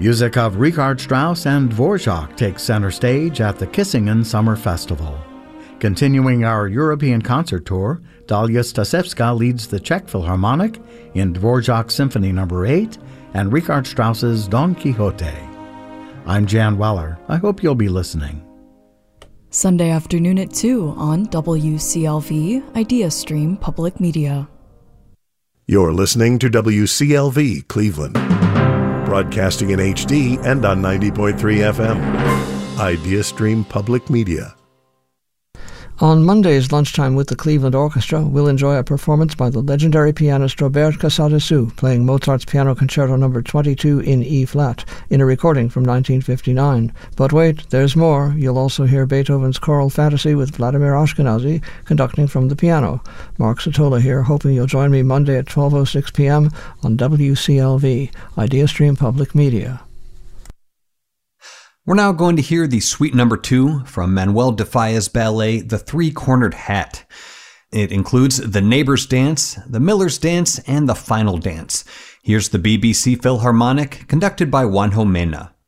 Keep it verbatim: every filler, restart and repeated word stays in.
Music of Richard Strauss and Dvorak takes center stage at the Kissingen Summer Festival. Continuing our European concert tour, Dalia Stasevska leads the Czech Philharmonic in Dvorak's Symphony Number eight and Richard Strauss's Don Quixote. I'm Jan Weller. I hope you'll be listening. Sunday afternoon at two on W C L V, IdeaStream Public Media. You're listening to W C L V Cleveland, broadcasting in H D and on ninety point three F M. IdeaStream Public Media. On Monday's Lunchtime with the Cleveland Orchestra, we'll enjoy a performance by the legendary pianist Robert Casadessus playing Mozart's Piano Concerto Number twenty-two in E-flat in a recording from nineteen fifty-nine. But wait, there's more. You'll also hear Beethoven's Choral Fantasy with Vladimir Ashkenazy conducting from the piano. Mark Sotola here, hoping you'll join me Monday at twelve oh six p.m. on W C L V, IdeaStream Public Media. We're now going to hear the Suite Number two from Manuel de Falla's ballet, The Three-Cornered Hat. It includes The Neighbor's Dance, The Miller's Dance, and The Final Dance. Here's the B B C Philharmonic, conducted by Juanjo Mena.